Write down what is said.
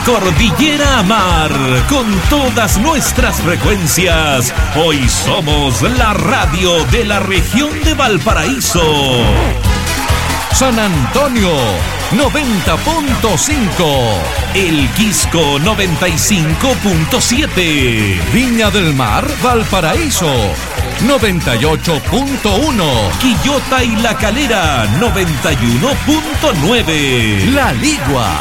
cordillera a mar, con todas nuestras frecuencias. Hoy somos la radio de la región de Valparaíso. San Antonio 90.5, El Quisco 95.7, Viña del Mar, Valparaíso 98.1, Quillota y La Calera 91.9, La Ligua